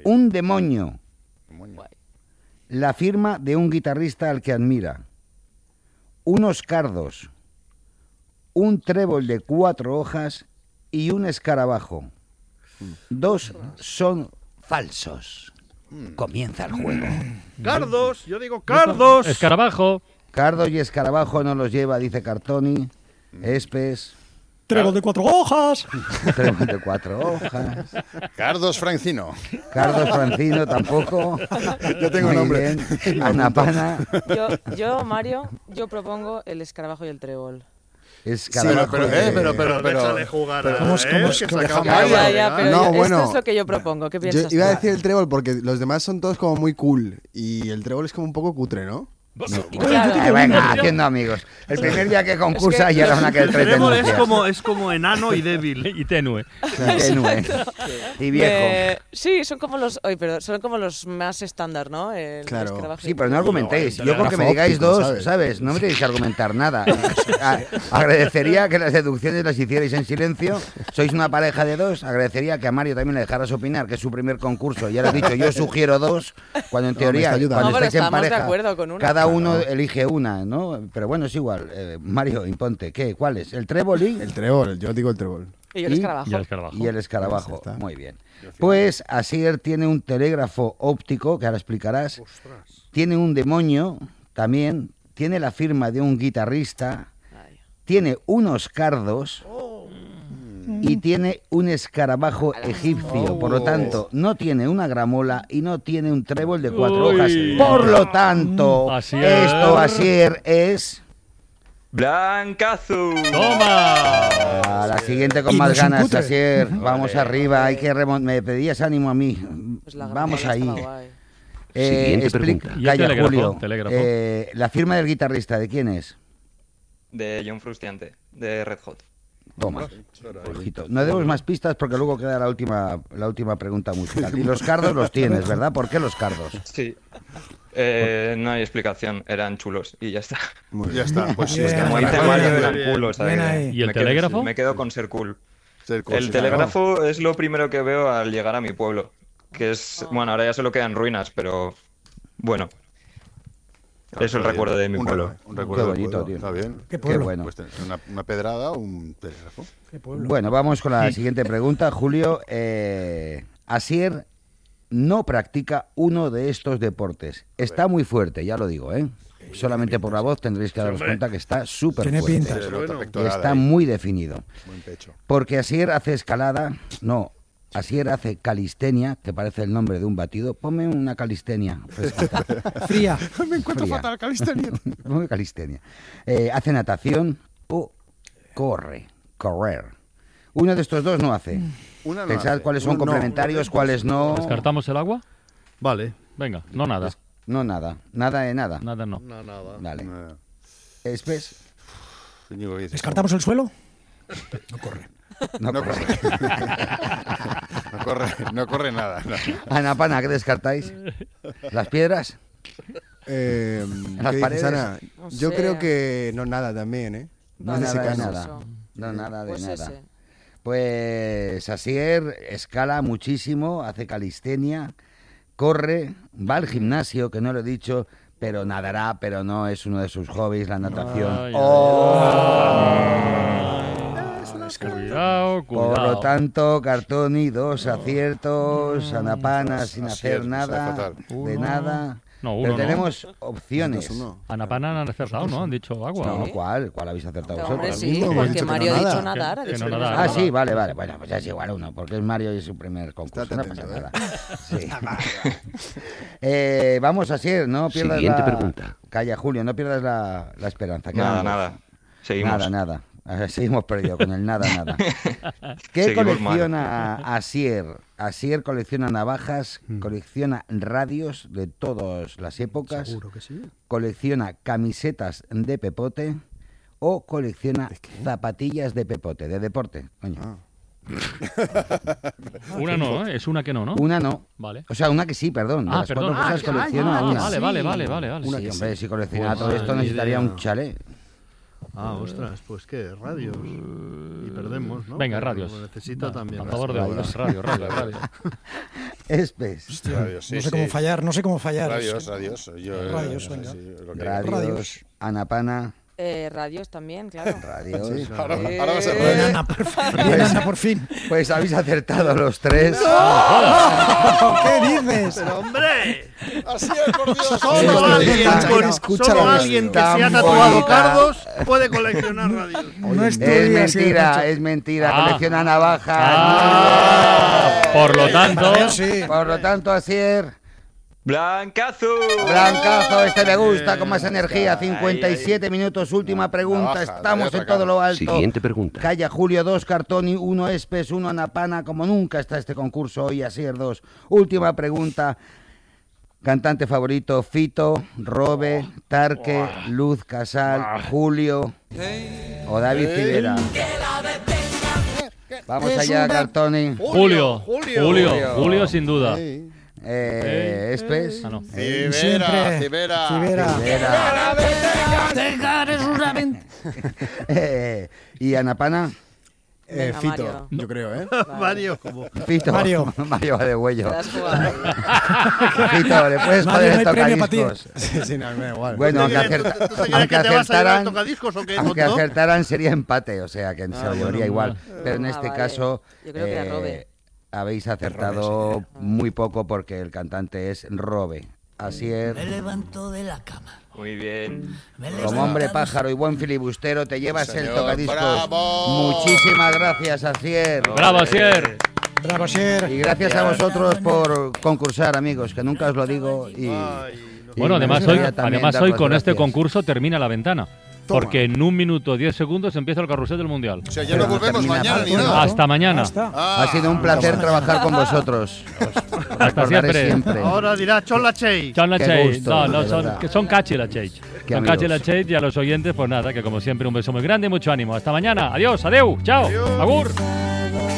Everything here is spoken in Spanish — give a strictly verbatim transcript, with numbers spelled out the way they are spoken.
un demonio, la firma de un guitarrista al que admira, unos cardos, un trébol de cuatro hojas y un escarabajo. Dos son falsos. Comienza el juego. Cardos, yo digo cardos. Escarabajo. Cardos y escarabajo no los lleva, dice Cartoni. Espes. Trébol de cuatro hojas. Trébol de cuatro hojas. Cardos Francino. Cardos Francino tampoco. Yo tengo Muy nombre. bien. Anapana. Yo, yo, Mario, yo propongo el escarabajo y el trébol. Escarabajo. Sí, pero, Eh, eh, pero, pero, pero- déjale jugar. pero- a- ¿Cómo- eh, cómo- que cómo se deja acaba Mario? de- Ya, ya, pero No, yo- bueno. esto es lo que yo propongo. ¿Qué Yo piensas iba a tú? decir el trébol porque los demás son todos como muy cool y el trébol es como un poco cutre, ¿no? Claro. Eh, venga, haciendo amigos. El primer día que concursa Es que- ya era una que el El tres trébol es denuncias. como, es como enano y débil. Y tenue. Tenue. Y viejo. Eh, sí, son como los, oye, pero son como los más estándar, ¿no? El Claro. escarabajo y Sí, el pero no trébol. argumentéis. No, Yo con que me telégrafo digáis óptico, dos, ¿sabes? ¿sabes? No me tenéis que argumentar nada. A- agradecería que las deducciones las hicierais en silencio. Sois una pareja de dos. Agradecería que a Mario también le dejaras opinar, que es su primer concurso. Ya lo he dicho, yo sugiero dos, cuando en No, me teoría, está ayudando. cuando No, pero estáis en estamos de pareja, acuerdo con una. cada uno Claro. elige una, ¿no? Pero bueno, es igual. Eh, Mario, imponte. ¿Qué? ¿Cuál es? ¿El trébol y...? El trébol, yo digo el trébol. Y yo el Y- escarabajo. Y el escarabajo. Y el escarabajo, Pues ya está. muy bien. Pues Asier tiene un telégrafo óptico, que ahora explicarás. Tiene un demonio, también. Tiene la firma de un guitarrista. Ay. Tiene unos cardos. Y tiene un escarabajo egipcio. Por lo tanto, no tiene una gramola y no tiene un trébol de cuatro Uy. hojas. Por lo tanto, Asier. esto, Asier, es... Blancazu. ¡Toma! A la siguiente con Y no más es un ganas, cutre. Asier. Vamos Vale. arriba, hay que remon- me pedías ánimo a mí. Pues la Vamos gramola ahí. estaba guay. Eh, Siguiente explica- pregunta. Y el Calla, telégrafo, Julio. telégrafo. Eh, la firma del guitarrista, ¿de quién es? De John Frusciante, de Red Hot. Toma. Ojito. No demos más pistas porque luego queda la última, la última pregunta musical. Y los cardos los tienes, ¿verdad? ¿Por qué los cardos? Sí. Eh, no hay explicación, eran chulos y ya está. Muy Ya está, pues sí. Bien. está Como muy dice bien. Mario, bien. eran culos. Bien ¿sabes? ahí. ¿Y el Me quedo- telégrafo? Me quedo con ser cool. Ser cool, El sí, telégrafo es lo primero que veo al llegar a mi pueblo. Que es, bueno, ahora ya solo quedan ruinas, pero bueno. claro. Es el Está recuerdo bien. de mi Un pueblo. re- Un recuerdo Qué del bonito, pueblo. tío. Está bien. Qué Qué pueblo. bueno. Pues tener una, una pedrada o un telégrafo. Qué pueblo. Bueno, vamos con la siguiente pregunta. Julio, eh, Asier no practica uno de estos deportes. Está muy fuerte, ya lo digo, ¿eh? Solamente por la voz tendréis que daros cuenta que está súper Tiene fuerte. pinta. Se nota Y pectoral está ahí. muy definido. Buen pecho. Porque Asier hace escalada, no, Asier hace calistenia, que parece el nombre de un batido. Ponme una calistenia. fresquita. Fría. Me encuentro Fría. fatal, calistenia. Ponme calistenia. Eh, hace natación o corre, correr. Uno de estos dos no hace. Una no Pensad hace. cuáles son Uno no. complementarios, cuáles no. ¿Descartamos el agua? Vale. Venga, no nada. No, nada. Nada de nada. Nada no. No, nada. Vale. No. Espes, Íñigo, ¿qué dices? ¿Descartamos el suelo? No corre. no, No corre. corre. No corre, no corre nada. no. Ana Pana, ¿qué descartáis? ¿Las piedras? Eh, ¿Las ¿Qué paredes? dices, Ana? No Yo sé. creo que no nada también, ¿eh? No, Vale, nada de pues nada. eso. No, nada de Pues nada. ese. Pues Asier escala muchísimo, hace calistenia, corre, va al gimnasio, que no lo he dicho, pero nadará, pero no es uno de sus hobbies, la natación. Ay, ay, ¡Oh! Cuidado, cuidado. Por lo tanto, Cartoni, dos aciertos, Anapana sin Asier, hacer nada, fatal. de Uno. nada. No, Pero uno no. tenemos opciones. Dos, uno. Anapana han acertado, ¿no? Han dicho agua. No, ¿no? ¿cuál? ¿Cuál habéis acertado Hombre, vosotros? sí, mismo, hemos porque dicho que Mario no ha dicho nada. nadar. ha Que dicho no que nadar. Ah, nada. sí, vale, vale. Bueno, pues ya es igual uno, porque es Mario y es su primer concurso. Estate No atento, pasa ¿eh? nada. Sí. Eh, vamos a ser, no pierdas Siguiente la... pregunta. Calla, Julio, no pierdas la, la esperanza. Nada, Quedan dos. nada. Seguimos. Nada, nada. A- Seguimos perdidos con el nada, nada. ¿Qué Seguimos colecciona Asier? Asier colecciona navajas, Mm. colecciona radios de todas las épocas, Seguro que sí. colecciona camisetas de pepote o colecciona zapatillas de pepote, de deporte. Coño. Ah. Una no, ¿eh? Es una que no, ¿no? Una no. Vale. O sea, una que sí, perdón. De Ah, las perdón. cuatro cosas Ah, colecciona ah, una. vale, vale, vale, vale, vale. Sí, Sí, hombre, si coleccionara Pues todo esto madre necesitaría mía. un chalet. Ah, ostras, pues qué, radios. Y perdemos, ¿no? Venga, Pero radios. lo necesito Va, también. A favor de Radios. radio, radio, radio. Espes. Radios, sí, no sé sí. cómo fallar, no sé cómo fallar. Radios, Es que- radios. Yo, Radios, sí, venga. sí, lo que- Radios. Radios. Anapana. Eh, radios también, claro. Radios. Sí, claro. Ahora, Eh, ahora va a ser Bien, radio. Ana, por fin. Bien, Ana, por fin. Pues habéis acertado los tres. ¿Qué dices? Pero hombre, Así es, por Dios. solo Sí, alguien, sí, con- sí, escucha solo la alguien que radio. se ha Tan tatuado bonita. cardos puede coleccionar radios. No Es estudias, mentira, sí, es mentira. Ah. Colecciona navajas. Ah, por lo tanto, Macho. Sí. Por lo tanto, Asier, ¡Blancazo! blancazo, este me gusta, con más energía. Ahí, cincuenta y siete minutos, última pregunta. Navaja, Estamos te voy a en todo lo alto. Siguiente pregunta. Calla Julio, dos Cartoni, uno Espes, uno Anapana. Como nunca está este concurso hoy, Asier dos. Última pregunta. Cantante favorito, Fito, Robe, Tarque, Luz Casal, Julio o David Civera. Vamos Es allá, una- Cartoni. Julio, Julio. Julio, Julio. Julio sin duda. Sí. Eh, Espes. Ah, no. Cibera, Siempre. Cibera. Cibera. Civera. Dejar es una ven- Eh, ¿Y Anapana? Eh, Venga, Fito, Mario. yo creo, ¿eh? Mario, como. Fito. Mario. Mario va de Te huello. has jugado ahí. Fito, le puedes Mario, joder no el hay premio para ti. tocadiscos. Sí, sí, no, me da igual. Bueno, aunque, ¿Tú te acerta- crees- tú te crees aunque que te vas a llevar el acertaran, tocadiscos o qué, aunque tonto? acertaran sería empate, o sea que se lo bueno, llevaría igual. Pero en Ah, este vale. caso Yo creo que era eh, Robe. habéis acertado muy poco porque el cantante es Robe. Así es. levanto de la cama. Muy bien. Como hombre pájaro y buen filibustero te llevas el Señor, tocadiscos. bravo. Muchísimas gracias, Asier. Bravo, Asier. Bravo, Sier. Y gracias a vosotros por concursar, amigos, que nunca os lo digo. Y, Ay, no. y Bueno, me además hoy, gustaría también además hoy daros con este gracias. concurso termina la ventana. Porque en un minuto diez segundos empieza el carrusel del Mundial. O sea, ya no Pero volvemos termina mañana ni pronto. nada. Hasta mañana. Ya está. Ah, Ha sido un placer trabajar con vosotros. Os Hasta recordaré siempre. siempre. Ahora dirá Chola Chey. Chao la Qué Chase. gusto, No, no, de son, verdad. que son cachi la Chase. Qué Son cachi amigos. la Chase y a los oyentes, pues nada, que como siempre un beso muy grande y mucho ánimo. Hasta mañana. Adiós, adeu, chao, agur.